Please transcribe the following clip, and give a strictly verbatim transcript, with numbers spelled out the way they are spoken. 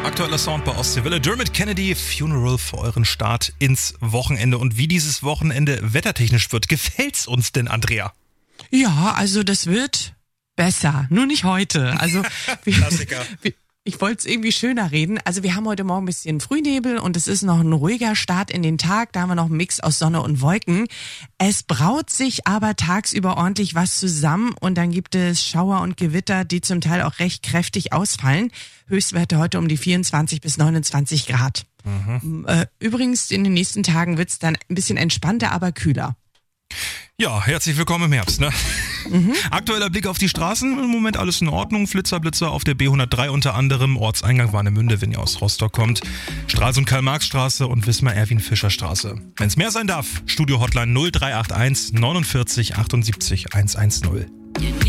Aktueller Sound bei Ostseewelle. Dermot Kennedy, Funeral für euren Start ins Wochenende. Und wie dieses Wochenende wettertechnisch wird, gefällt's uns denn, Andrea? Ja, also das wird besser. Nur nicht heute. Also Klassiker. Wir, ich wollte es irgendwie schöner reden. Also wir haben heute Morgen ein bisschen Frühnebel und es ist noch ein ruhiger Start in den Tag. Da haben wir noch einen Mix aus Sonne und Wolken. Es braut sich aber tagsüber ordentlich was zusammen und dann gibt es Schauer und Gewitter, die zum Teil auch recht kräftig ausfallen. Höchstwerte heute um die vierundzwanzig bis neunundzwanzig Grad. Mhm. Übrigens, in den nächsten Tagen wird es dann ein bisschen entspannter, aber kühler. Ja, herzlich willkommen im Herbst, ne? Mhm. Aktueller Blick auf die Straßen, im Moment alles in Ordnung. Flitzer, Blitzer auf der B hundertdrei unter anderem, Ortseingang Warnemünde, wenn ihr aus Rostock kommt, Stralsund Karl-Marx-Straße und Wismar-Erwin-Fischer-Straße. Wenn es mehr sein darf, Studio-Hotline null drei acht eins neunundvierzig achtundsiebzig hundertzehn.